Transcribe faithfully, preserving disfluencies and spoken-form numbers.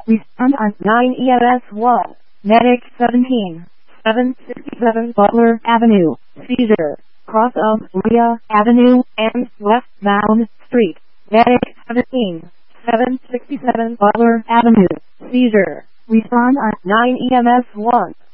Respond on nine E M S one. Medic seventeen. seven sixty-seven Butler Avenue. Seizure. Cross of Leah Avenue and westbound Street. Medic seventeen. seven sixty-seven Butler Avenue. Seizure. Respond on nine E M S one.